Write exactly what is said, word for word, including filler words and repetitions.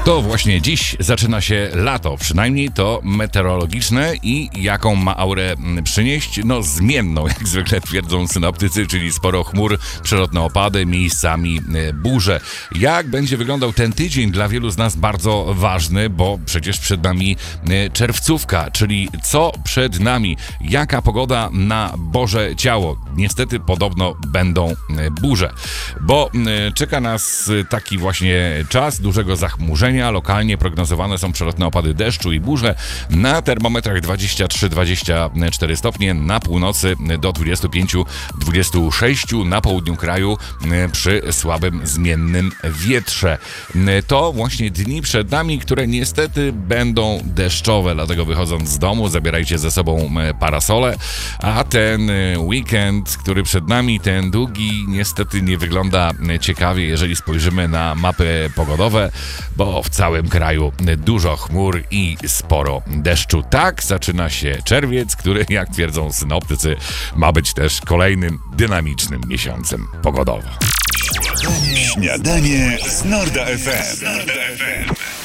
To właśnie dziś zaczyna się lato, przynajmniej to meteorologiczne i jaką ma aurę przynieść? No zmienną, jak zwykle twierdzą synoptycy, czyli sporo chmur, przelotne opady, miejscami burze. Jak będzie wyglądał ten tydzień? Dla wielu z nas bardzo ważny, bo przecież przed nami czerwcówka, czyli co przed nami? Jaka pogoda na Boże Ciało? Niestety podobno będą burze, bo czeka nas taki właśnie czas dużego zachmurzenia. Lokalnie prognozowane są przelotne opady deszczu i burze. Na termometrach dwadzieścia trzy dwadzieścia cztery stopnie, na północy do dwadzieścia pięć dwadzieścia sześć, na południu kraju przy słabym zmiennym wietrze. To właśnie dni przed nami, które niestety będą deszczowe, dlatego wychodząc z domu zabierajcie ze sobą parasole, a ten weekend, który przed nami, ten długi, niestety nie wygląda ciekawie, jeżeli spojrzymy na mapy pogodowe, bo w całym kraju dużo chmur i sporo deszczu. Tak zaczyna się czerwiec, który, jak twierdzą synoptycy, ma być też kolejnym dynamicznym miesiącem pogodowo. Śniadanie z Norda F M.